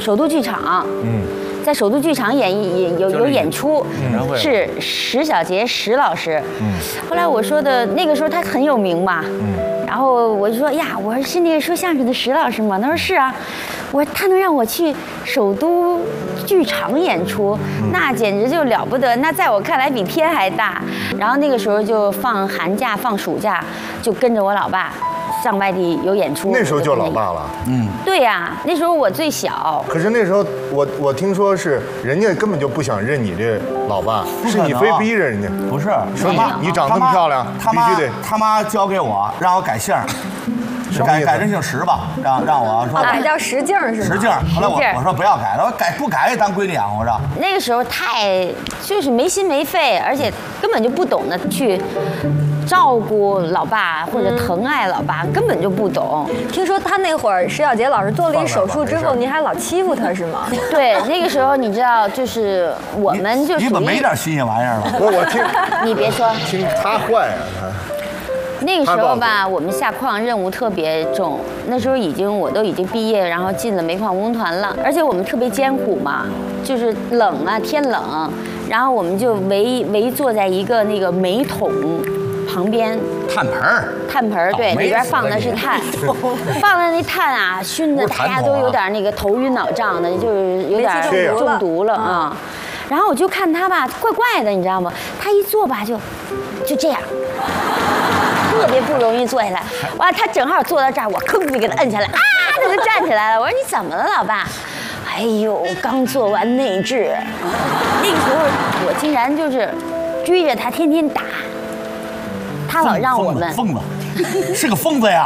首都剧场，在首都剧场有演出，是石小杰石老师，后来我说的那个时候他很有名嘛，然后我就说呀，我说是那个说相声的石老师吗？他说是啊，我说他能让我去首都剧场演出，那简直就了不得，那在我看来比天还大。然后那个时候就放寒假放暑假，就跟着我老爸上外地有演出。 那时候就老爸了。 对呀，那时候我最小。 可是那时候我听说是人家根本就不想认你这老爸，是你非逼着人家。 不是， 说你长这么漂亮，必须得。 他妈教给我，让我改姓。改成姓石吧，让我说改叫石镜是吗？ 石镜。后来我说不要改了，我不改当闺女养活着。 那个时候就是没心没肺，而且根本就不懂得去照顾老爸或者疼爱老爸，根本就不懂。 听说他那会儿石小杰老师做了一手术之后，您还老欺负他是吗？ 对，那个时候你知道，就是我们就你怎么没点新鲜玩意儿了？ 我听， 你别说， 听他坏啊他。 那个时候吧，我们下矿任务特别重，那时候我都已经毕业，然后进了煤矿工团了，而且我们特别艰苦嘛，就是冷啊，天冷，然后我们就围坐在一个那个煤桶旁边。炭盆儿，对，里边放的是炭，放的那炭啊，熏的大家都有点那个头晕脑胀的，就是有点中毒了啊。然后我就看他吧，怪怪的，你知道吗？他一坐吧，就这样。特别不容易坐下来，完了他正好坐到这儿，我吭就给他摁下来，啊，他就站起来了。我说你怎么了，老爸？哎呦，刚做完内痔。那个时候我竟然就是追着他天天打，他老让我们疯子，是个疯子呀。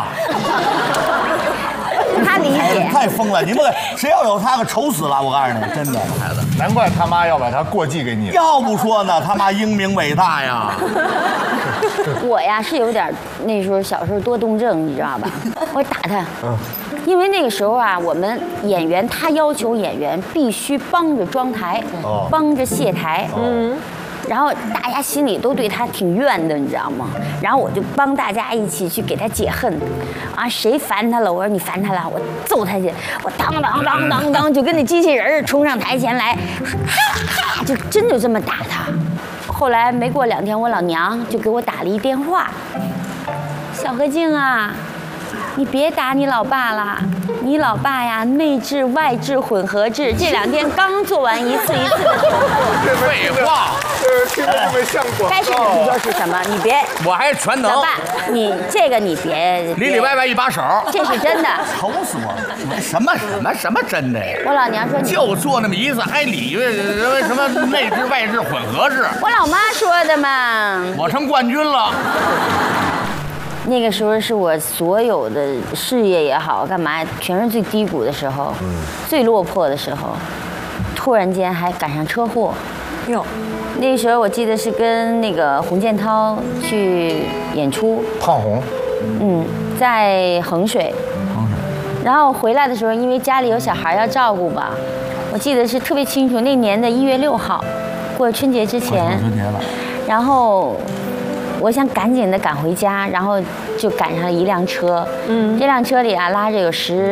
他理解太疯了，你们谁要有他可愁死了，我告诉你，真的。 难怪他妈要把他过继给你。 要不说呢，他妈英明伟大呀。 我呀是有点那时候小时候多动症，你知道吧？我打他，因为那个时候啊，我们演员他要求演员必须帮着装台，帮着卸台，然后大家心里都对他挺怨的，你知道吗？然后我就帮大家一起去给他解恨，啊，谁烦他了？我说你烦他了，我揍他去！我当当当当当，就跟那机器人冲上台前来，哈哈，就真就这么打他。后来没过2天，我老娘就给我打了一电话，小何静啊。你别打你老爸了，你老爸呀，内痔外痔混合痔，这2天刚做完一次的手术。 废话， 听着这么像广告。 该是你说是什么？你别， 我还全能。 老爸，你这个你别里里外外一把手， 这是真的。 愁死我了！ 什么真的呀？ 我老娘说你就做那么一次，还理什么内痔外痔混合痔？ 我老妈说的嘛。 我成冠军了。 那个时候是我所有的事业也好，干嘛全是最低谷的时候，最落魄的时候，突然间还赶上车祸。 哟， 那个时候我记得是跟那个洪建涛去演出， 胖红， 在衡水。然后回来的时候，因为家里有小孩要照顾吧，我记得是特别清楚，那年的1月6号，过春节之前。 春节了。 然后我想赶紧的赶回家，然后就赶上了一辆车。这辆车里啊拉着有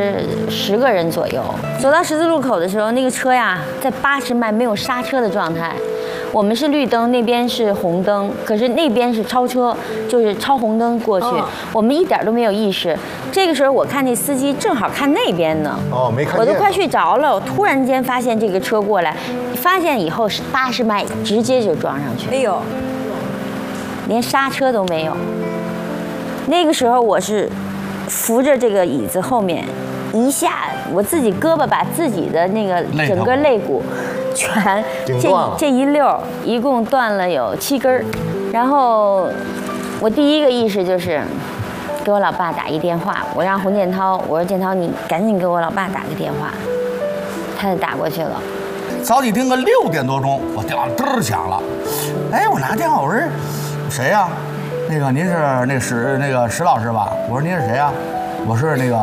10个人左右。走到十字路口的时候，那个车呀在80迈没有刹车的状态。我们是绿灯，那边是红灯，可是那边是超车，就是超红灯过去。我们一点都没有意识。这个时候我看那司机正好看那边呢， 没看见。 我都快睡着了，我突然间发现这个车过来，发现以后是80迈直接就撞上去。 哎呦！ 连刹车都没有。那个时候我是扶着这个椅子后面，一下我自己胳膊把自己的那个整个肋骨全这一溜一共断了有7根。然后我第一个意识就是给我老爸打一电话，我让洪建涛，我说建涛你赶紧给我老爸打个电话，他就打过去了。 早起听个6点多钟，我电话嘚儿响了，哎，我拿电话，我说谁呀？那个您是那个石老师吧？我说您是谁呀？我是那个